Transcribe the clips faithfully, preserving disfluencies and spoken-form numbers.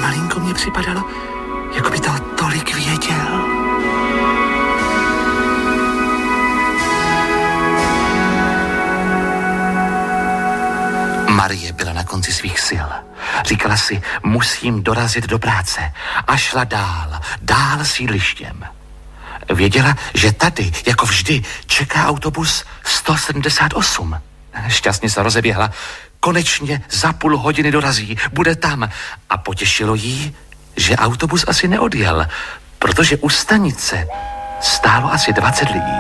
malinko mě připadalo, jako by toho tolik věděl. Marie byla na konci svých sil. Říkala si, musím dorazit do práce. A šla dál, dál sídlištěm. Věděla, že tady, jako vždy, čeká autobus sto sedmdesát osm. Šťastně se rozeběhla. Konečně za půl hodiny dorazí, bude tam. A potěšilo jí, že autobus asi neodjel, protože u stanice stálo asi dvacet lidí.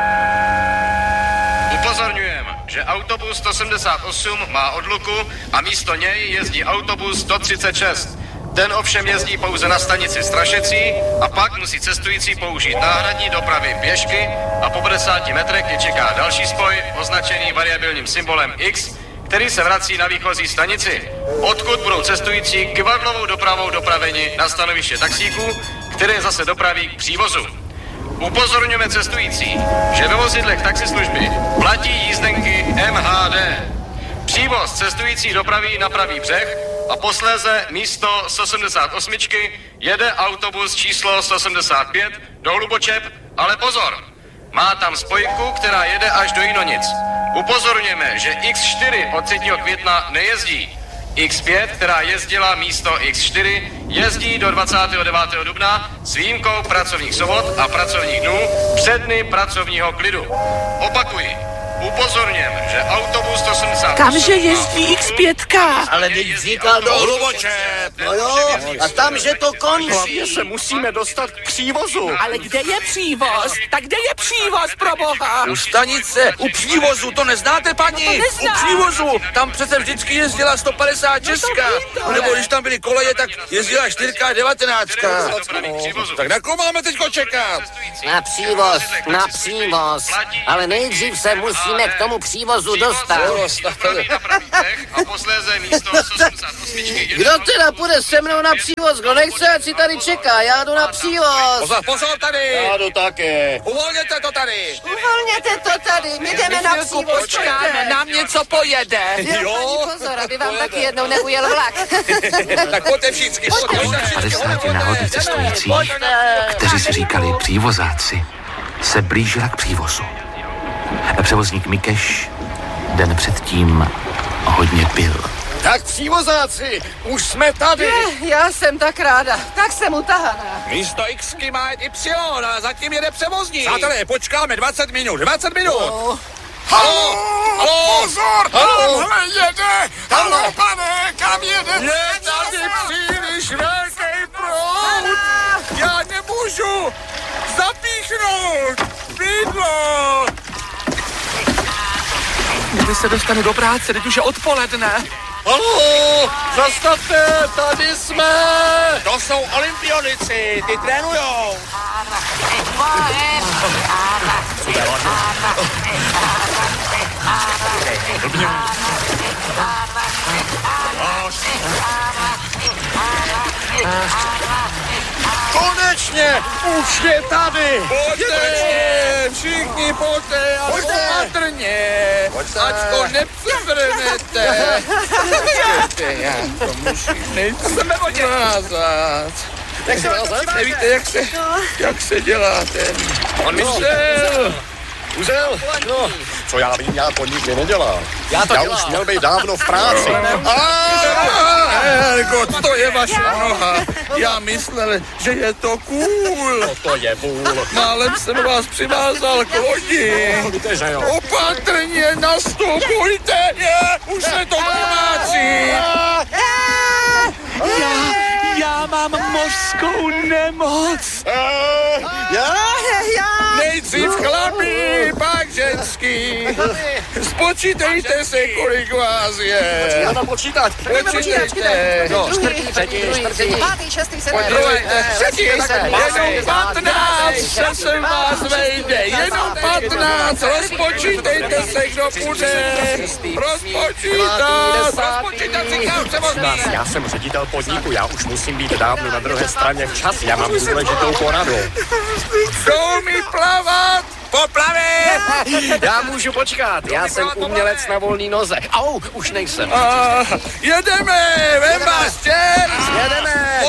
Upozorňujeme, že autobus sto sedmdesát osm má odluku a místo něj jezdí autobus sto třicet šest. Ten ovšem jezdí pouze na stanici Strašecí a pak musí cestující použít náhradní dopravy pěšky a po padesáti metrech je čeká další spoj označený variabilním symbolem X, který se vrací na výchozí stanici, odkud budou cestující kyvadlovou dopravou dopraveni na stanoviště taxíků, které zase dopraví k přívozu. Upozorňujeme cestující, že ve vozidlech taxislužby platí jízdenky M H D. Přívoz cestující dopraví na pravý břeh a posléze místo sto sedmdesát osm jede autobus číslo sto sedmdesát pět do Hlubočep, ale pozor, má tam spojku, která jede až do Jinonic. Upozorňujeme, že X čtyři od třetího května nejezdí. X pět, která jezdila místo X čtyři, jezdí do dvacátého devátého dubna s výjimkou pracovních sobot a pracovních dnů před dny pracovního klidu. Opakuji, upozorněme, že autobus sto sedmdesát osm... Kamže jezdí X pět? Ale teď říkal do Hlubočep. No jo, a tam, že to končí. Hlavně se musíme dostat k přívozu. Ale kde je přívoz? Tak kde je přívoz, pro boha? U stanice, u přívozu, to neznáte, paní? To u přívozu, tam přece vždycky jezdila sto padesát šest. No nebo když tam byly koleje, tak jezdila čtyřka devatenáctka. No, tak na koho máme teďko čekat? Na přívoz, na přívoz. Ale nejdřív se musíme k tomu přívozu dostat. A posléze místo sto sedmdesát osm. Kdo teda půjde se mnou na přívoz? Kdo nechce, ať si tady čeká. Já jdu na přívoz. Pozor, pozor tady! Já jdu také. Uvolněte to tady! Uvolněte to tady, my jdeme na přívoz. Počkáme, nám něco pojede. Jo, paní, pozor, aby vám taky jednou neujel vlak. Tak pojďte všichni. padesáti náhodných cestujících, kteří si říkali přívozáci, se blížila k přívozu. Převozník Mikeš den předtím hodně pil. Tak přívozáci, už jsme tady. Je, já jsem tak ráda, tak jsem utahaná. Místo Xky má jet Y a zatím jede převozník. Přátelé, počkáme dvacet minut, dvacet minut. No. Halo, halo, pozor, tamhle jede. Halo, pane, kam jede? Je tady příliš velký proud. Já nemůžu zapíchnout bydlo. Kdy se dostanu do práce, teď už je odpoledne. Halo, zastavte, tady jsme. To jsou olympionici, ty trénujou. Konečně, už je tady. Pojďte, všichni pojďte, ale opatrně, ať to nepřevrnete. Počkejte, já to musím nejprve názad. Jak se názad? Nevíte, jak se, jak se dělá ten... On myslel. Uzel? No, co já vím, já to nikdy nedělám. Já to já dělám. Už měl být dávno v práci. Helgot, to je vaše noha. Já myslel, že je to cool. No to je vůl. Málem jsem vás přivázal k lodi. Víte, že jo. Opatrně nastupujte. Je, už se to krvácí. Já, já mám mořskou nemoc. Já? Nejdřív chlapí, pak ženský. Spočítejte se, kolik vás je. Já mám počítat. Počítejte. No, čtvrtý, třetí, čtvrtý. Pátý, šestý, sedmý. Podrojte, třetí, jenom patnáct, se sem vás vejde, jenom patnáct, rozpočítejte se, kdo půjde, rozpočítat, rozpočítat si kam převozní. Já jsem ředitel podniku, já už musím být dávno na druhé straně včas, já mám důležitou poradu. Jdou mi plavat, poplavě. Já můžu počkat, já jsem umělec na volný noze. Au, už nejsem. A jedeme, vem vás čert. Jedeme.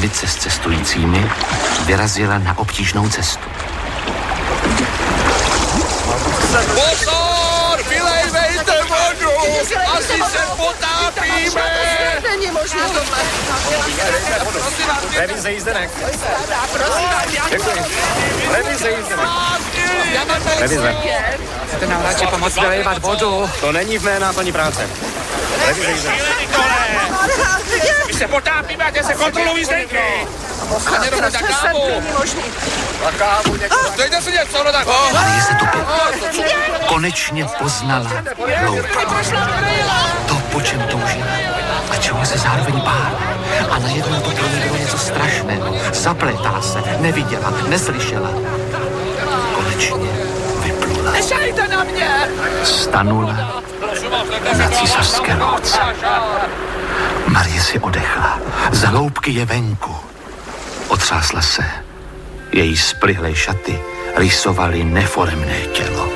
sedmice s cestujícími vyrazila na obtížnou cestu. Pozor! Vylejvejte vodu! Asi se potápíme! Není možné tohle. Revize jízdenek. Děkuji. Revize jízdenek. Revize. Chcete nám radši pomoct vylejvat vodu? To není v mé náplni práce. Revize jízdenek. My se potápíme, ať se kontrolují jízdenky! A nerovno za kávu! Za kávu někoho. Dejte si něco, no tak ho! Marie se topila. Konečně poznala hloubku. To, po čem toužila a čeho se zároveň bála. A najednou to pro ní bylo něco strašného. Zapletala se, neviděla, neslyšela. Konečně vyplula. Nešajte na mě! Stanula na císařské louce. Marie si odechla. Z hloubky je venku. Otřásla se. Její splyhlé šaty rysovaly neforemné tělo.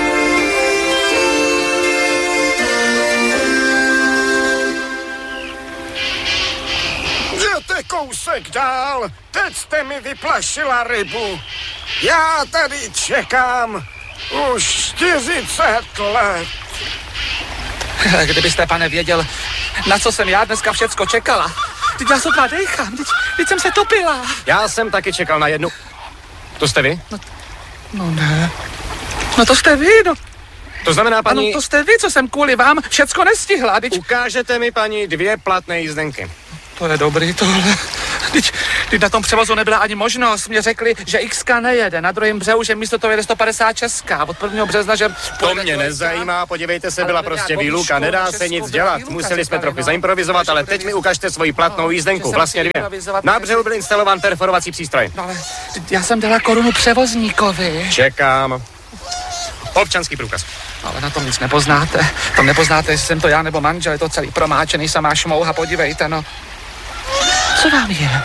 Jděte kousek dál. Teď jste mi vyplašila rybu. Já tady čekám už čtyřicet let. Kdybyste, pane, věděl, na co jsem já dneska všecko čekala. Teď já sotva dejchám, teď, teď jsem se topila. Já jsem taky čekal na jednu. To jste vy? No, no ne. No to jste vy, no. To znamená, paní... Ano, to jste vy, co jsem kvůli vám všecko nestihla. Teď... Ukážete mi, paní, dvě platné jízdenky. To je dobrý tohle. Teď, teď na tom převozu nebyla ani možnost. Mě řekli, že X nejede. Na druhém břehu, že místo toho jede sto padesát česká. Od prvního března, že... To mě nezajímá, podívejte se, byla prostě výluka, nedá se nic dělat. Museli jsme trochu zaimprovizovat, ale teď mi ukažte svoji platnou jízdenku, vlastně dvě. Na břehu byl instalován perforovací přístroj. No ale já jsem dala korunu převozníkovi. Čekám. Občanský průkaz. Ale na tom nic nepoznáte. Tam nepoznáte, jestli jsem to já nebo manžel, je to celý promáčený, samá šmouha, podívejte, no. Co vám je?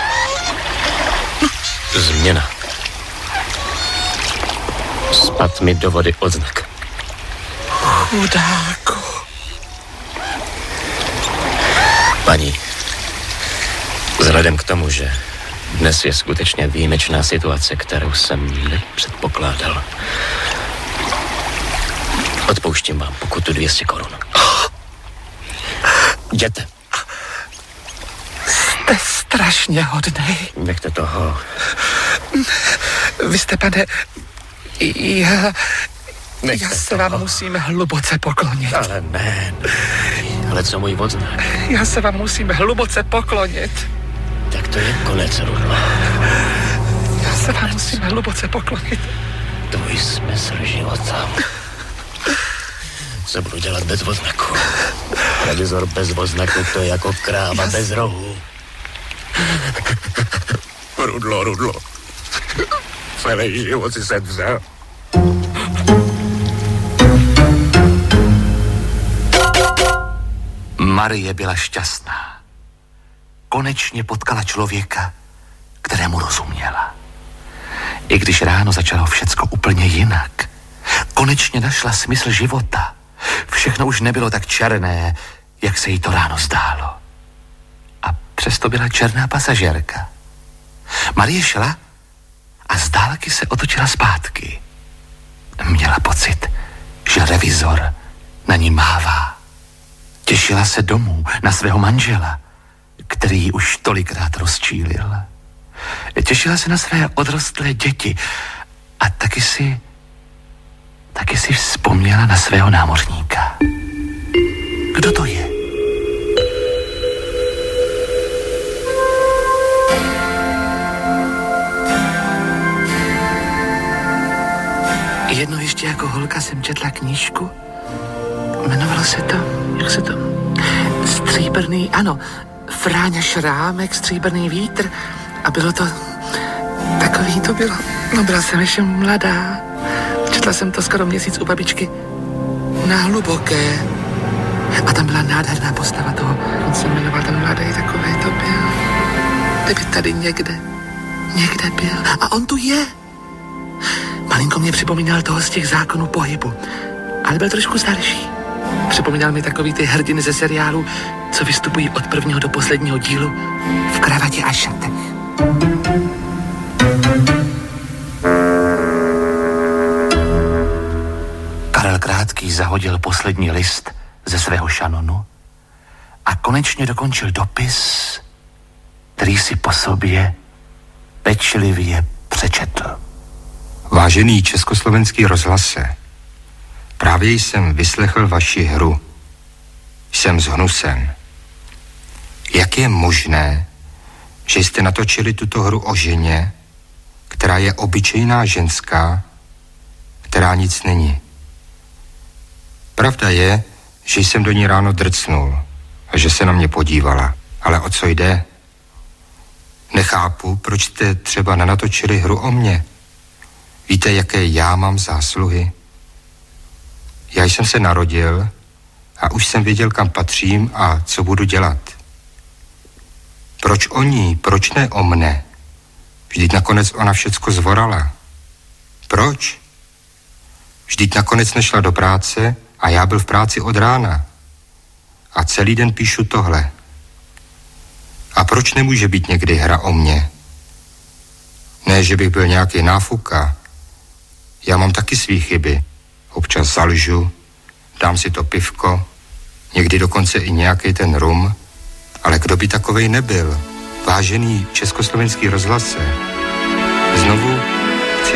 Změna. Spad mi do vody odznak. Chudáku. Paní, vzhledem k tomu, že dnes je skutečně výjimečná situace, kterou jsem nepředpokládal, odpouštím vám pokutu dvě stě korun. Jděte. Jste strašně hodnej. Nechte toho. Vy jste, pane, já, Nechte já se toho. vám musím hluboce poklonit. Ale ne, ne. Ale co můj odznak? Já se vám musím hluboce poklonit. Tak to je konec, Rudlo. Já se vám musím hluboce poklonit. Tvůj smysl života. Co budu dělat bez oznaku? Revizor bez oznaku, to je jako kráva Jas... bez rohu. Rudlo, Rudlo. Celý život si se vzal. Marie byla šťastná. Konečně potkala člověka, kterému rozuměla. I když ráno začalo všecko úplně jinak, konečně našla smysl života. Všechno už nebylo tak černé, jak se jí to ráno zdálo. A přesto byla černá pasažérka. Marie šla a z dálky se otočila zpátky. Měla pocit, že revizor na ní mává. Těšila se domů na svého manžela, který ji už tolikrát rozčílil. Těšila se na své odrostlé děti a taky si, taky si vzpomněla na svého námořníka. Kdo to je? Jednou ještě jako holka jsem četla knížku. Jmenovalo se to, jak se to... Stříbrný, ano, Fráňa Šrámek, Stříbrný vítr. A bylo to... Takový to bylo. No, byla jsem ještě mladá. Četla jsem to skoro měsíc u babičky. Na Hluboké. A tam byla nádherná postava toho. On se jmenoval ten mladý, takový to byl. Kdyby tady někde, někde byl. A on tu je. Malinko mě připomínal toho z těch zákonů pohybu. Ale byl trošku starší. Připomínal mi takový ty hrdiny ze seriálu, co vystupují od prvního do posledního dílu v kravatě a šatech. Karel Krátký zahodil poslední list ze svého šanonu a konečně dokončil dopis, který si po sobě pečlivě přečetl. Vážený Československý rozhlase, právě jsem vyslechl vaši hru. Jsem zhnusen. Jak je možné, že jste natočili tuto hru o ženě, která je obyčejná ženská, která nic není? Pravda je, že jsem do ní ráno drcnul a že se na mě podívala. Ale o co jde? Nechápu, proč jste třeba nenatočili hru o mně. Víte, jaké já mám zásluhy? Já jsem se narodil a už jsem věděl, kam patřím a co budu dělat. Proč o ní, proč ne o mne? Vždyť nakonec ona všecko zvorala. Proč? Vždyť nakonec nešla do práce a já byl v práci od rána. A celý den píšu tohle. A proč nemůže být někdy hra o mně? Ne, že bych byl nějaký náfuka. Já mám taky svý chyby. Občas zalžu, dám si to pivko, někdy dokonce i nějaký ten rum, ale kdo by takovej nebyl? Vážený Československý rozhlase, znovu